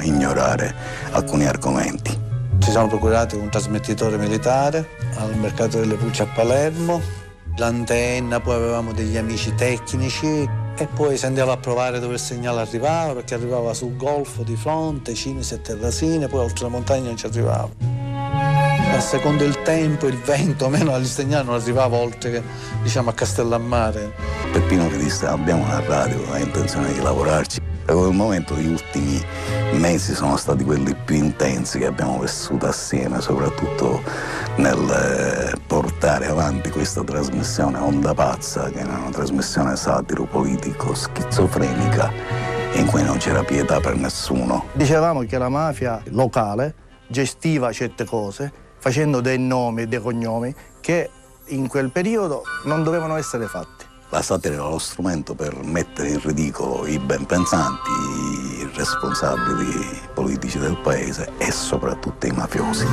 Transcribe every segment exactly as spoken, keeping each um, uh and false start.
ignorare alcuni argomenti. Ci siamo procurati un trasmettitore militare al mercato delle Pulci a Palermo, l'antenna, poi avevamo degli amici tecnici e poi si andava a provare dove il segnale arrivava, perché arrivava sul golfo di fronte, Cinisi e Terrasine, poi oltre la montagna non ci arrivava. A secondo il tempo, il vento, meno il segnale non arrivava oltre che, diciamo, a Castellammare. Peppino mi disse: abbiamo una radio, hai intenzione di lavorarci. Da quel momento gli ultimi mesi sono stati quelli più intensi che abbiamo vissuto assieme, soprattutto nel portare avanti questa trasmissione Onda Pazza, che era una trasmissione satiro-politico schizofrenica in cui non c'era pietà per nessuno. Dicevamo che la mafia locale gestiva certe cose facendo dei nomi e dei cognomi che in quel periodo non dovevano essere fatti. La satira era lo strumento per mettere in ridicolo i ben pensanti, i responsabili politici del paese e soprattutto i mafiosi.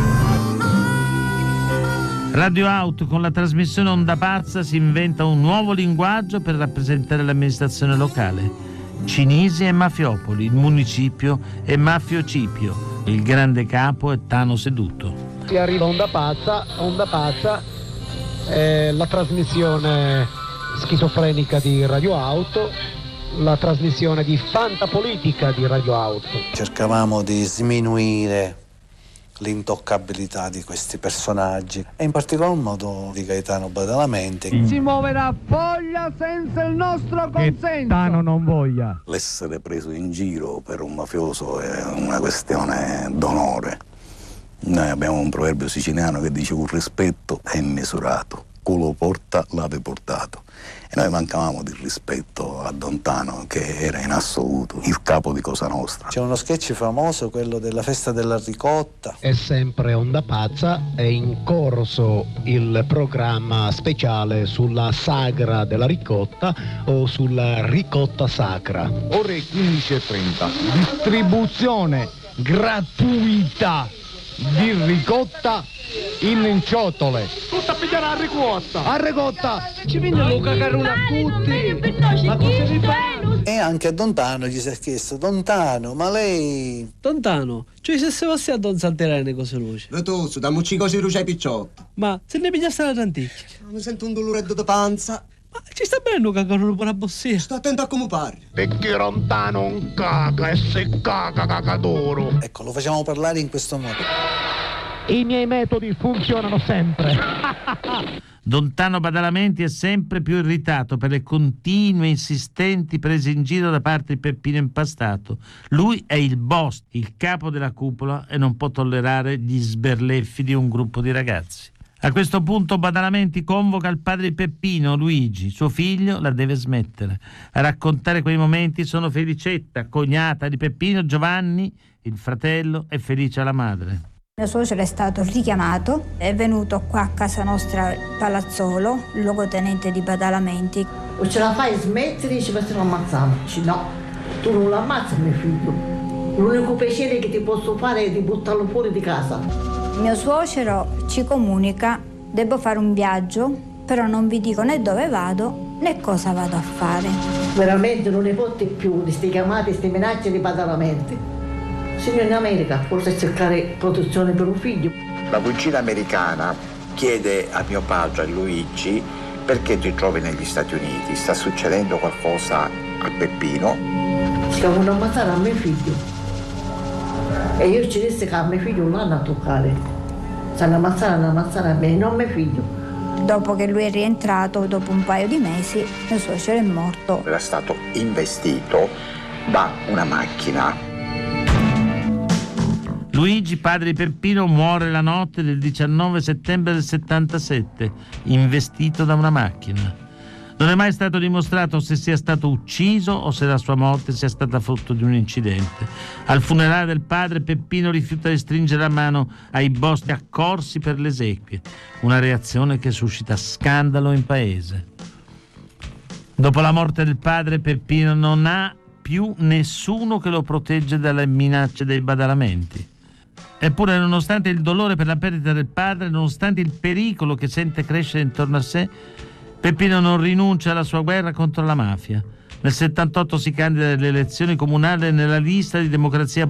Radio Out, con la trasmissione Onda Pazza, si inventa un nuovo linguaggio per rappresentare l'amministrazione locale. Cinisi e Mafiopoli, il municipio è Mafiocipio, il grande capo è Tano Seduto. Si arriva Onda Pazza, Onda Pazza, eh, la trasmissione schizofrenica di Radio Auto, la trasmissione di fantapolitica di Radio Auto. Cercavamo di sminuire l'intoccabilità di questi personaggi e in particolar modo di Gaetano Badalamenti. Si muoverà foglia senza il nostro consenso. Che Tano non voglia. L'essere preso in giro per un mafioso è una questione d'onore. Noi abbiamo un proverbio siciliano che dice: un rispetto è immisurato, culo porta l'ave portato. E noi mancavamo di rispetto a Don Tano, che era in assoluto il capo di Cosa Nostra. C'è uno sketch famoso, quello della festa della ricotta. È sempre Onda Pazza, è in corso il programma speciale sulla sagra della ricotta o sulla ricotta sacra. Ore quindici e trenta, distribuzione gratuita di ricotta in ciotole. Tutta a pigliare a ricotta. A ricotta. Ci vengono cagare a tutti. Ma cosa si fa? E anche a Don Tano gli si è chiesto: Don Tano, ma lei... Don Tano, cioè se se fosse a Don Santerane cose luce. Vetuso, dammi cose luce ai picciotti. Ma se ne pigliasse la tanticchia. Mi sento un dolore di panza. Ma ci sta bene un cagare una buona bossia. Sto attento a come parli. Perché lontano un caga e se caga cagadoro. Ecco, lo facciamo parlare in questo modo. I miei metodi funzionano sempre. Don Tano Badalamenti è sempre più irritato per le continue insistenti prese in giro da parte di Peppino Impastato. Lui è il boss, il capo della cupola, e non può tollerare gli sberleffi di un gruppo di ragazzi. A questo punto Badalamenti convoca il padre di Peppino, Luigi. Suo figlio la deve smettere. A raccontare quei momenti sono Felicetta, cognata di Peppino, Giovanni, il fratello, e Felicia la madre. Mio suocero è stato richiamato, è venuto qua a casa nostra Palazzolo, il luogotenente di Badalamenti. O ce la fai smettere, dice, perché non ammazziamo. Dice no, tu non l'ammazzi mio figlio. L'unico piacere che ti posso fare è di buttarlo fuori di casa. Mio suocero ci comunica: devo fare un viaggio, però non vi dico né dove vado né cosa vado a fare. Veramente non ne potti più di queste chiamate, queste minacce di Badalamenti. Signor in America, forse cercare protezione per un figlio. La cugina americana chiede a mio padre, a Luigi: perché ti trovi negli Stati Uniti? Sta succedendo qualcosa a Peppino? Si vogliono ammazzare a mio figlio. E io ci disse che a mio figlio non l'hanno a toccare. Se hanno ammazzare, hanno ammazzare a me, non a mio figlio. Dopo che lui è rientrato, dopo un paio di mesi, mio suocero è morto. Era stato investito da una macchina. Luigi, padre di Peppino, muore la notte del diciannove settembre del settantasette, investito da una macchina. Non è mai stato dimostrato se sia stato ucciso o se la sua morte sia stata frutto di un incidente. Al funerale del padre, Peppino rifiuta di stringere la mano ai boss accorsi per le esequie, una reazione che suscita scandalo in paese. Dopo la morte del padre, Peppino non ha più nessuno che lo protegge dalle minacce dei Badalamenti. Eppure, nonostante il dolore per la perdita del padre, nonostante il pericolo che sente crescere intorno a sé, Peppino non rinuncia alla sua guerra contro la mafia. Nel settantotto si candida alle elezioni comunali nella lista di Democrazia